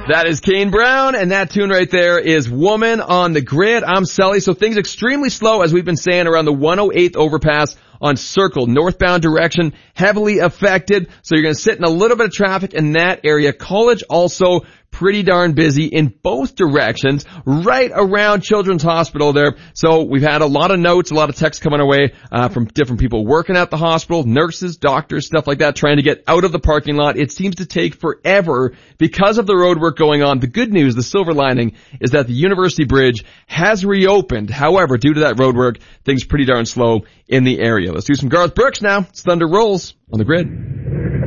That is Kane Brown, and that tune right there is Woman on the Grid. I'm Sully. So things extremely slow, as we've been saying, around the 108th overpass on Circle, northbound direction, heavily affected. So you're going to sit in a little bit of traffic in that area. College also pretty darn busy in both directions, right around Children's Hospital there. So we've had a lot of notes, a lot of texts coming our way from different people working at the hospital, nurses, doctors, stuff like that, trying to get out of the parking lot. It seems to take forever because of the road work going on. The good news, the silver lining, is that the University Bridge has reopened. However, due to that road work, things pretty darn slow in the area. Let's do some Garth Brooks now. It's Thunder Rolls on the Grid.